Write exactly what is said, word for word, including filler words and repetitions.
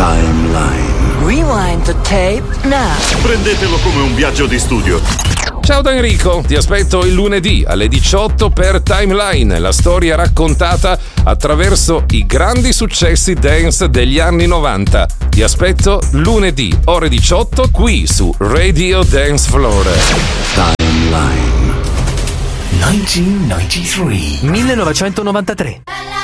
Timeline. Rewind the tape now. Prendetelo come un viaggio di studio. Ciao da Enrico, ti aspetto il lunedì alle diciotto per Timeline, la storia raccontata attraverso i grandi successi dance degli anni novanta. Ti aspetto lunedì, ore diciotto, qui su Radio Dance Floor. Timeline. millenovecentonovantatré. millenovecentonovantatré.